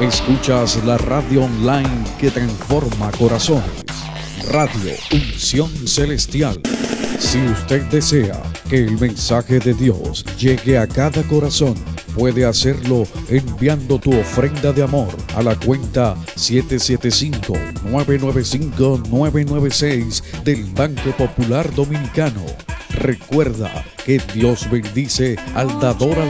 Escuchas la radio online que transforma corazones. Radio Unción Celestial. Si usted desea que el mensaje de Dios llegue a cada corazón, puede hacerlo enviando tu ofrenda de amor a la cuenta 775-995-996 del Banco Popular Dominicano. Recuerda que Dios bendice al dador